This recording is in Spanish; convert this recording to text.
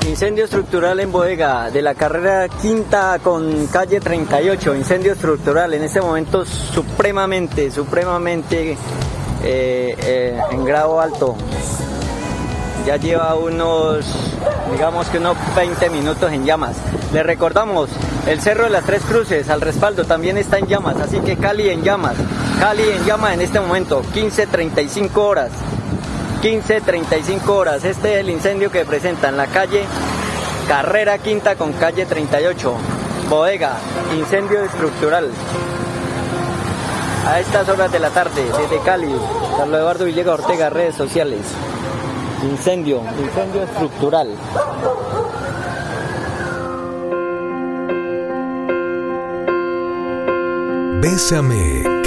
Incendio estructural en bodega de la carrera quinta con calle 38. Incendio estructural en este momento supremamente en grado alto. Ya lleva unos 20 minutos en llamas. Les recordamos, el Cerro de las Tres Cruces al respaldo también está en llamas, así que Cali en llamas en este momento, 15:35 horas. 15:35 horas. Este es el incendio que presenta en la calle Carrera Quinta con calle 38. Bodega, incendio estructural. A estas horas de la tarde, desde Cali, Carlos Eduardo Villegas Ortega, redes sociales. Incendio estructural. Bésame.